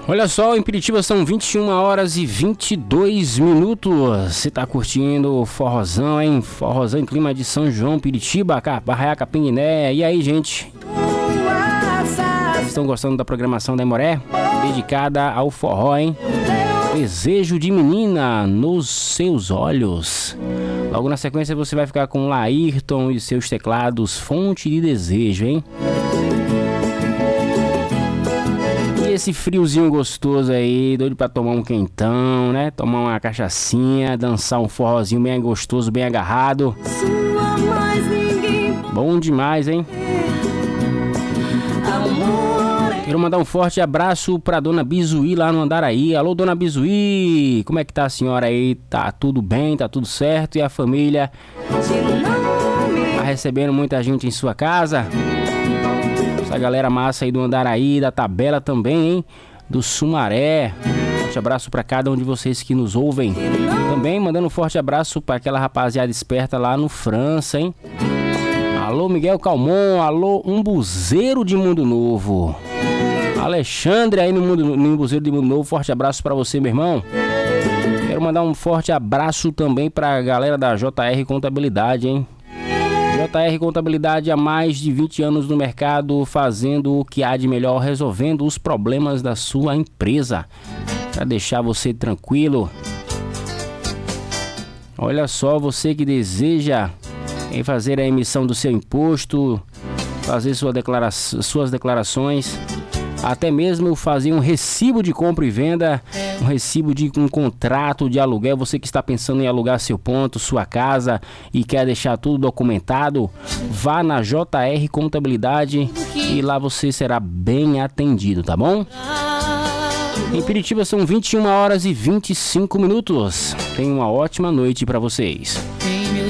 Olha só, em Piritiba são 21 horas e 22 minutos. Você tá curtindo o forrozão, hein? Forrozão em clima de São João, Piritiba, Barraia, Capinguiné. E aí, gente? Vocês estão gostando da programação da Aimoré? Dedicada ao forró, hein? Desejo de menina nos seus olhos. Logo na sequência você vai ficar com Laírton e seus teclados Fonte de Desejo, hein? Esse friozinho gostoso aí, doido pra tomar um quentão, né? Tomar uma cachaçinha, dançar um forrozinho bem gostoso, bem agarrado. Bom demais, hein? Quero mandar um forte abraço pra Dona Bizuí lá no Andaraí. Alô, Dona Bizuí! Como é que tá a senhora aí? Tá tudo bem? Tá tudo certo? E a família? Tá recebendo muita gente em sua casa? Essa galera massa aí do Andaraí, da Tabela também, hein? Do Sumaré. Forte abraço pra cada um de vocês que nos ouvem. Também mandando um forte abraço pra aquela rapaziada esperta lá no França, hein? Alô, Miguel Calmon. Alô, Umbuzeiro de Mundo Novo. Alexandre aí no Umbuzeiro de Mundo Novo. Forte abraço pra você, meu irmão. Quero mandar um forte abraço também pra galera da JR Contabilidade, hein? JR Contabilidade há mais de 20 anos no mercado, fazendo o que há de melhor, resolvendo os problemas da sua empresa, para deixar você tranquilo. Olha só, você que deseja fazer a emissão do seu imposto, fazer suas declarações, até mesmo fazer um recibo de compra e venda, um recibo de um contrato de aluguel. Você que está pensando em alugar seu ponto, sua casa e quer deixar tudo documentado, vá na JR Contabilidade e lá você será bem atendido, tá bom? Em Piritiba são 21 horas e 25 minutos. Tenha uma ótima noite para vocês.